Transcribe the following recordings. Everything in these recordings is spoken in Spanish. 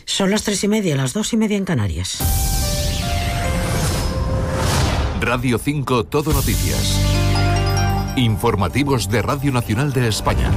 Son las 3:30, las 2:30 en Canarias. Radio 5 Todo Noticias. Informativos de Radio Nacional de España.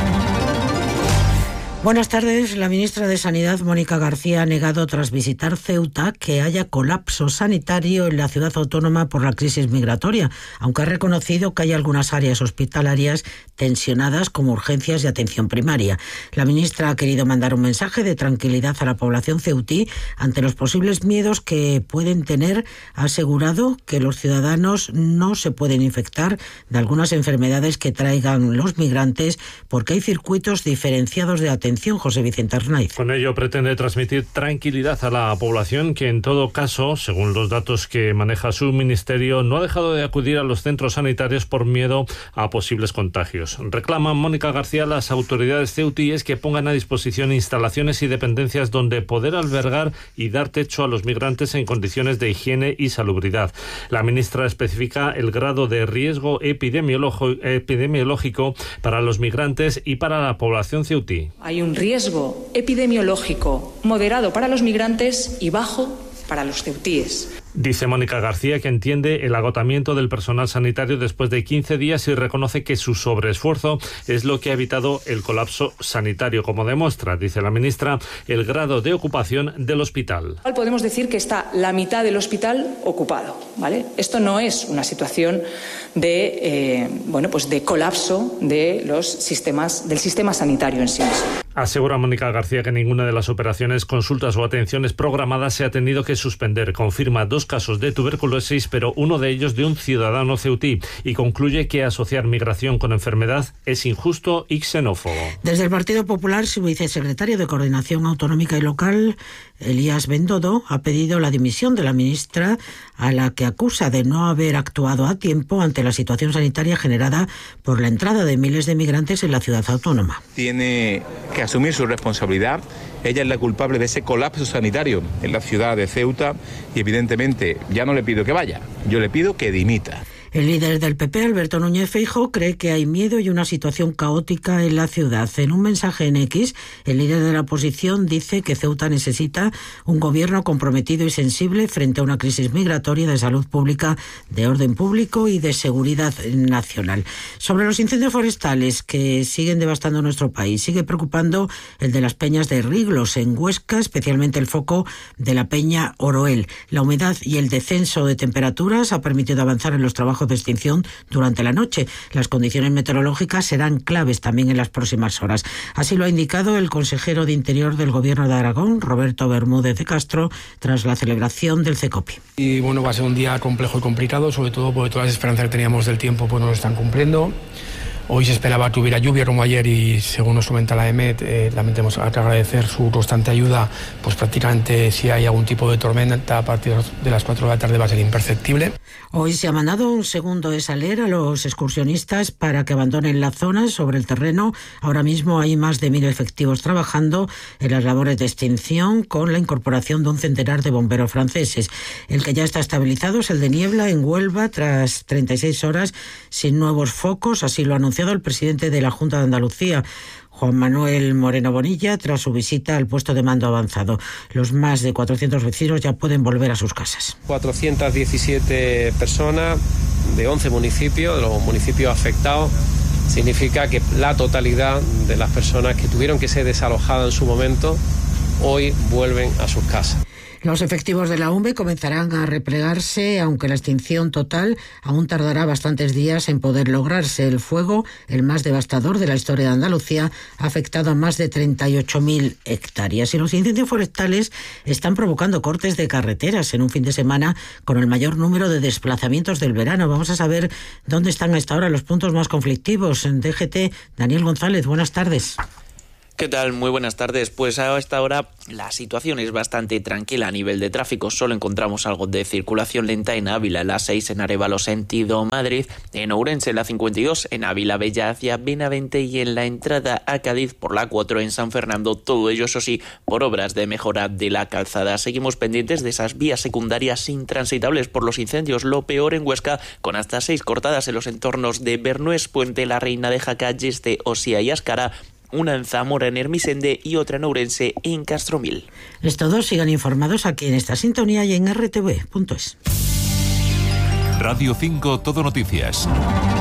Buenas tardes. La ministra de Sanidad, Mónica García, ha negado tras visitar Ceuta que haya colapso sanitario en la ciudad autónoma por la crisis migratoria, aunque ha reconocido que hay algunas áreas hospitalarias tensionadas como urgencias y atención primaria. La ministra ha querido mandar un mensaje de tranquilidad a la población ceutí ante los posibles miedos que pueden tener. Ha asegurado que los ciudadanos no se pueden infectar de algunas enfermedades que traigan los migrantes porque hay circuitos diferenciados de atención. José Vicente Arnaiz. Con ello pretende transmitir tranquilidad a la población que, en todo caso, según los datos que maneja su ministerio, no ha dejado de acudir a los centros sanitarios por miedo a posibles contagios. Reclama Mónica García a las autoridades ceutíes que pongan a disposición instalaciones y dependencias donde poder albergar y dar techo a los migrantes en condiciones de higiene y salubridad. La ministra especifica el grado de riesgo epidemiológico para los migrantes y para la población ceutí. Hay un riesgo epidemiológico moderado para los migrantes y bajo para los ceutíes. Dice Mónica García que entiende el agotamiento del personal sanitario después de 15 días y reconoce que su sobreesfuerzo es lo que ha evitado el colapso sanitario, como demuestra, dice la ministra, el grado de ocupación del hospital. Podemos decir que está la mitad del hospital ocupado, ¿vale? Esto no es una situación de colapso de del sistema sanitario en sí mismo. Asegura Mónica García que ninguna de las operaciones, consultas o atenciones programadas se ha tenido que suspender. Confirma 2 casos de tuberculosis, pero uno de ellos de un ciudadano ceutí, y concluye que asociar migración con enfermedad es injusto y xenófobo. Desde el Partido Popular, su vicesecretario de Coordinación Autonómica y Local, Elías Bendodo, ha pedido la dimisión de la ministra, a la que acusa de no haber actuado a tiempo ante la situación sanitaria generada por la entrada de miles de migrantes en la ciudad autónoma. Tiene que asumir su responsabilidad. Ella es la culpable de ese colapso sanitario en la ciudad de Ceuta y, evidentemente, ya no le pido que vaya, yo le pido que dimita. El líder del PP, Alberto Núñez Feijóo, cree que hay miedo y una situación caótica en la ciudad. En un mensaje en X, el líder de la oposición dice que Ceuta necesita un gobierno comprometido y sensible frente a una crisis migratoria, de salud pública, de orden público y de seguridad nacional. Sobre los incendios forestales que siguen devastando nuestro país, sigue preocupando el de las peñas de Riglos en Huesca, especialmente el foco de la peña Oroel. La humedad y el descenso de temperaturas ha permitido avanzar en los trabajos de extinción durante la noche. Las condiciones meteorológicas serán claves también en las próximas horas. Así lo ha indicado el consejero de Interior del Gobierno de Aragón, Roberto Bermúdez de Castro, tras la celebración del CECOPI. Y bueno, va a ser un día complejo y complicado, sobre todo porque todas las esperanzas que teníamos del tiempo pues no lo están cumpliendo. Hoy se esperaba que hubiera lluvia como ayer y, según nos comenta la EMET, también tenemos que agradecer su constante ayuda. Pues prácticamente si hay algún tipo de tormenta a partir de las 4 de la tarde va a ser imperceptible. Hoy se ha mandado un segundo desaler a los excursionistas para que abandonen la zona. Sobre el terreno, ahora mismo hay más de 1.000 efectivos trabajando en las labores de extinción, con la incorporación de un centenar de bomberos franceses. El que ya está estabilizado es el de Niebla, en Huelva, tras 36 horas sin nuevos focos. Así lo ha anunciado el presidente de la Junta de Andalucía, Juan Manuel Moreno Bonilla, tras su visita al puesto de mando avanzado. Los más de 400 vecinos ya pueden volver a sus casas. 417 personas de 11 municipios, de los municipios afectados. Significa que la totalidad de las personas que tuvieron que ser desalojadas en su momento, hoy vuelven a sus casas. Los efectivos de la UME comenzarán a replegarse, aunque la extinción total aún tardará bastantes días en poder lograrse. El fuego, el más devastador de la historia de Andalucía, ha afectado a más de 38.000 hectáreas. Y los incendios forestales están provocando cortes de carreteras en un fin de semana con el mayor número de desplazamientos del verano. Vamos a saber dónde están a esta hora los puntos más conflictivos. En DGT, Daniel González, buenas tardes. ¿Qué tal? Muy buenas tardes. Pues a esta hora la situación es bastante tranquila a nivel de tráfico. Solo encontramos algo de circulación lenta en Ávila, la 6 en Arévalo sentido Madrid, en Ourense la 52, en Ávila Bella hacia Benavente y en la entrada a Cádiz por la 4 en San Fernando. Todo ello, eso sí, por obras de mejora de la calzada. Seguimos pendientes de esas vías secundarias intransitables por los incendios. Lo peor en Huesca, con hasta 6 cortadas en los entornos de Bernués, Puente la Reina de Jaca, Yeste, Osía y Áscara. una en Zamora, en Hermisende, y otra en Ourense, en Castromil. Estos dos sigan informados aquí en esta sintonía y en rtv.es. Radio 5 Todo Noticias.